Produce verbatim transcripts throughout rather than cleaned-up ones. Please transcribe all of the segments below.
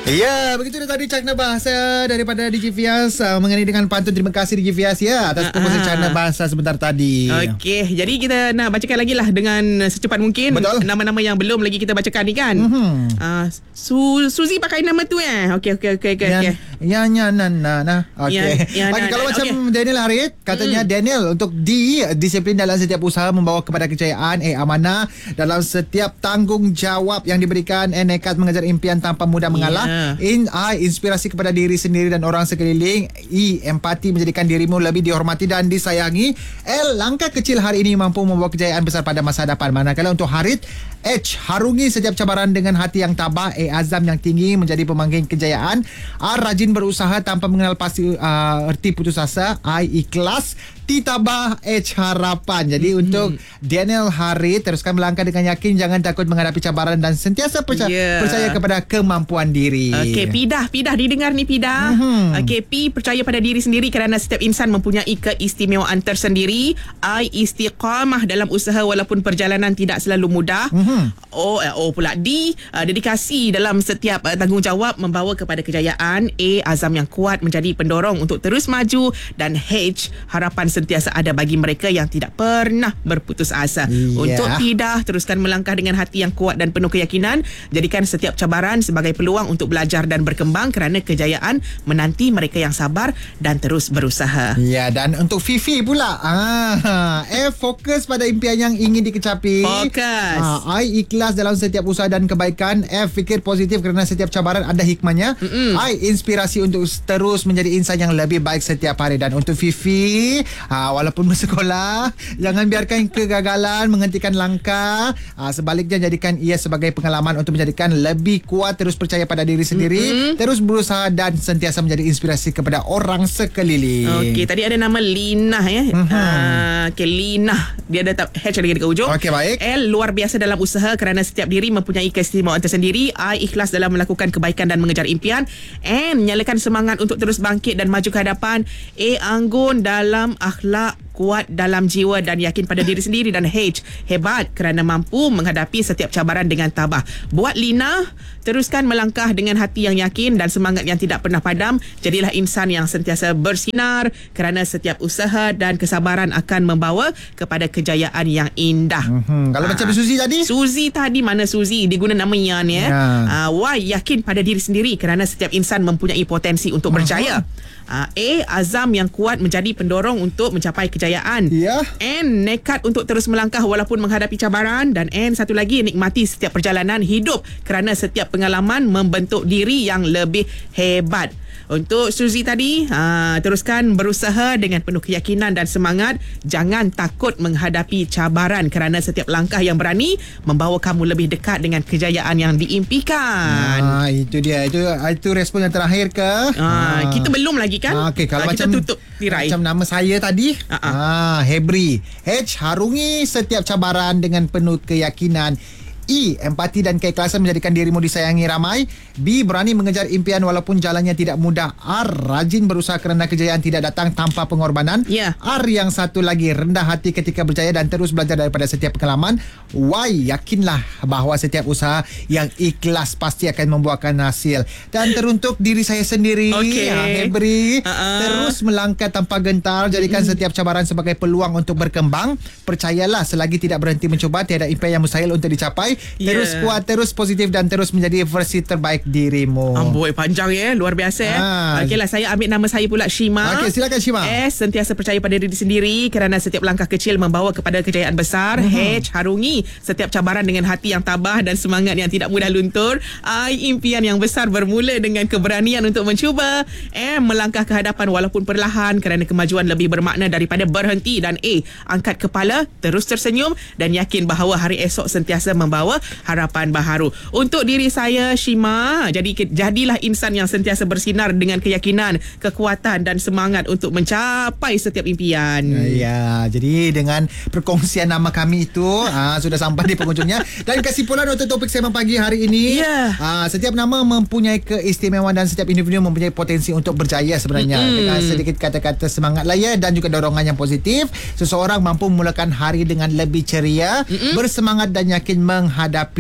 Ya, begitu dia tadi cakna bahasa daripada D J Fias uh, mengenai dengan pantun. Terima kasih D J Fias ya atas promosi cakna bahasa sebentar tadi. Okey, jadi kita nak bacakan lagi lah dengan secepat mungkin. Betul. Nama-nama yang belum lagi kita bacakan ni kan. Mm-hmm. Uh, Su Suzy pakai nama tu eh. Okey okey okey okey. Ya, ya, ya, na, na, na. Okey. Ya, ya, Okay, na, kalau na, macam okay. Daniel Harit, katanya mm. Daniel untuk D, disiplin dalam setiap usaha membawa kepada kejayaan. A, amanah dalam setiap tanggungjawab yang diberikan. N, nekat mengejar impian tanpa mudah mengalah. Yeah. In, I, inspirasi kepada diri sendiri dan orang sekeliling. E, empati menjadikan dirimu lebih dihormati dan disayangi. L, langkah kecil hari ini mampu membawa kejayaan besar pada masa depan. Manakala untuk Harit, H, harungi setiap cabaran dengan hati yang tabah. A, azam yang tinggi menjadi pemangkin kejayaan. R, rajin berusaha tanpa mengenal pasti uh, erti putus asa. I, ikhlas. T, tabah. H, harapan. Jadi hmm. untuk Daniel Harit, teruskan melangkah dengan yakin, jangan takut menghadapi cabaran dan sentiasa percaya, yeah. percaya kepada kemampuan diri. Okey, Pidah, Pidah didengar ni Pidah. Mm-hmm. Okey, P, percaya pada diri sendiri kerana setiap insan mempunyai keistimewaan tersendiri. I, istiqamah dalam usaha walaupun perjalanan tidak selalu mudah. Mm-hmm. O, eh, O pula D, uh, dedikasi dalam setiap uh, tanggungjawab membawa kepada kejayaan. A, azam yang kuat menjadi pendorong untuk terus maju. Dan H, harapan sentiasa ada bagi mereka yang tidak pernah berputus asa. Yeah. Untuk Pidah, teruskan melangkah dengan hati yang kuat dan penuh keyakinan. Jadikan setiap cabaran sebagai peluang untuk belajar dan berkembang kerana kejayaan menanti mereka yang sabar dan terus berusaha. Ya, dan untuk Fifi pula, ah, F, fokus pada impian yang ingin dikecapi. Fokus. Ah, I, ikhlas dalam setiap usaha dan kebaikan. F, fikir positif kerana setiap cabaran ada hikmahnya. Mm-mm. I, inspirasi untuk terus menjadi insan yang lebih baik setiap hari. Dan untuk Fifi, ah, walaupun bersekolah, jangan biarkan kegagalan menghentikan langkah. Ah, sebaliknya, jadikan ia sebagai pengalaman untuk menjadikan lebih kuat, terus percaya pada diri sendiri, mm-hmm. terus berusaha dan sentiasa menjadi inspirasi kepada orang sekeliling. Okey, tadi ada nama Lina ya. Mm-hmm. Uh, Okey, Lina. Dia ada H lagi dekat ujung. Okey, baik. L, luar biasa dalam usaha kerana setiap diri mempunyai keistimewaan tersendiri. I, ikhlas dalam melakukan kebaikan dan mengejar impian. N, nyalakan semangat untuk terus bangkit dan maju ke hadapan. A, anggun dalam akhlak, kuat dalam jiwa dan yakin pada diri sendiri. Dan H, hebat kerana mampu menghadapi setiap cabaran dengan tabah. Buat Lina, teruskan melangkah dengan hati yang yakin dan semangat yang tidak pernah padam. Jadilah insan yang sentiasa bersinar kerana setiap usaha dan kesabaran akan membawa kepada kejayaan yang indah. Mm-hmm. Kalau ha. macam Suzy tadi? Suzy tadi, mana Suzy? Diguna nama Yan ya. Yeah. Uh, Y, yakin pada diri sendiri kerana setiap insan mempunyai potensi untuk uh-huh. berjaya. Uh, A, azam yang kuat menjadi pendorong untuk mencapai kejayaan. Yeah. N, nekat untuk terus melangkah walaupun menghadapi cabaran. Dan N, satu lagi, nikmati setiap perjalanan hidup kerana setiap pengalaman membentuk diri yang lebih hebat. Untuk Suzy tadi, aa, teruskan berusaha dengan penuh keyakinan dan semangat. Jangan takut menghadapi cabaran kerana setiap langkah yang berani membawa kamu lebih dekat dengan kejayaan yang diimpikan. Ah, itu dia. Itu itu respon yang terakhir ke? Ah, ah. Kita belum lagi kan? Ah, okay, kalau ah, macam, kita tutup tirai. Macam nama saya tadi, ah, Hebri. H, harungi setiap cabaran dengan penuh keyakinan. E, empati dan keikhlasan menjadikan dirimu disayangi ramai. B, berani mengejar impian walaupun jalannya tidak mudah. R, rajin berusaha kerana kejayaan tidak datang tanpa pengorbanan. Yeah. R, yang satu lagi, rendah hati ketika berjaya dan terus belajar daripada setiap pengalaman. Y, yakinlah bahawa setiap usaha yang ikhlas pasti akan membuahkan hasil. Dan teruntuk diri saya sendiri, okay. ha, Hebri, uh-uh. terus melangkah tanpa gentar. Jadikan mm-hmm. setiap cabaran sebagai peluang untuk berkembang. Percayalah, selagi tidak berhenti mencuba, tiada impian yang mustahil untuk dicapai. Terus yeah. kuat, terus positif dan terus menjadi versi terbaik dirimu. Amboi, panjang ya, luar biasa ya. Ah. Okeylah, saya ambil nama saya pula, Shima. Okey, silakan Shima. S, sentiasa percaya pada diri sendiri kerana setiap langkah kecil membawa kepada kejayaan besar. Uh-huh. H, harungi setiap cabaran dengan hati yang tabah dan semangat yang tidak mudah luntur. I, impian yang besar bermula dengan keberanian untuk mencuba. M, melangkah ke hadapan walaupun perlahan kerana kemajuan lebih bermakna daripada berhenti. Dan A, angkat kepala, terus tersenyum dan yakin bahawa hari esok sentiasa membawa harapan baharu. Untuk diri saya, Shima, jadi jadilah insan yang sentiasa bersinar dengan keyakinan, kekuatan dan semangat untuk mencapai setiap impian. Ya, jadi dengan perkongsian nama kami itu aa, sudah sampai di penghujungnya. Dan kesimpulan untuk topik Sembang Pagi hari ini, yeah. aa, setiap nama mempunyai keistimewaan dan setiap individu mempunyai potensi untuk berjaya sebenarnya. Mm-hmm. Dengan sedikit kata-kata semangat layan dan juga dorongan yang positif, seseorang mampu memulakan hari dengan lebih ceria, mm-hmm. bersemangat dan yakin menghadapi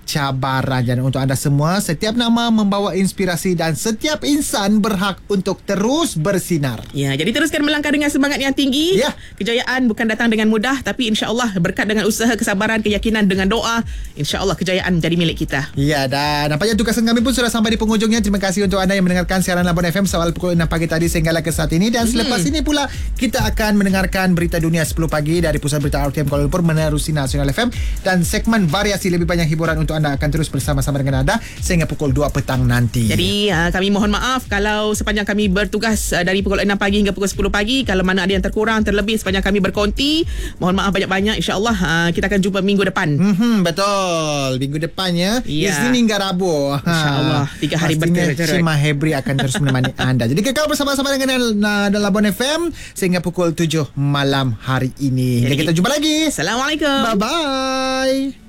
cabaran. Dan untuk anda semua, setiap nama membawa inspirasi dan setiap insan berhak untuk terus bersinar. Ya, jadi teruskan melangkah dengan semangat yang tinggi. Ya. Kejayaan bukan datang dengan mudah, tapi insya-Allah berkat dengan usaha, kesabaran, keyakinan, dengan doa, insya-Allah kejayaan menjadi milik kita. Ya, dan nampaknya tugasan kami pun sudah sampai di penghujungnya. Terima kasih untuk anda yang mendengarkan siaran Labuan F M awal pukul enam pagi tadi sehinggalah ke saat ini. Dan selepas hmm. ini pula kita akan mendengarkan berita dunia sepuluh pagi dari Pusat Berita R T M Kuala Lumpur menerusi Nasional F M, dan segmen variasi lebih banyak hiburan untuk anda akan terus bersama-sama dengan anda sehingga pukul dua petang nanti. Jadi uh, kami mohon maaf kalau sepanjang kami bertugas uh, dari pukul enam pagi hingga pukul sepuluh pagi, kalau mana ada yang terkurang, terlebih sepanjang kami berkonti, mohon maaf banyak-banyak. InsyaAllah uh, kita akan jumpa minggu depan. Mm-hmm, betul, minggu depannya ya. Isnin hingga Rabu. InsyaAllah tiga hari berturut-turut. Shima Hebri akan terus menemani anda. Jadi kekal bersama-sama dengan uh, Labuan F M sehingga pukul tujuh malam hari ini. Jadi kita jumpa lagi. Assalamualaikum. Bye-bye.